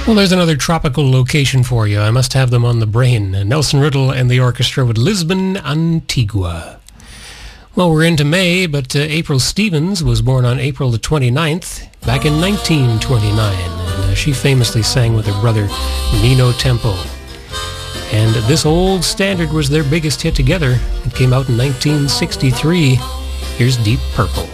Well, there's another tropical location for you. I must have them on the brain. Nelson Riddle and the orchestra with Lisbon, Antigua. Well, we're into May, but April Stevens was born on April the 29th, back in 1929. And she famously sang with her brother, Nino Tempo. And this old standard was their biggest hit together. It came out in 1963. Here's Deep Purple.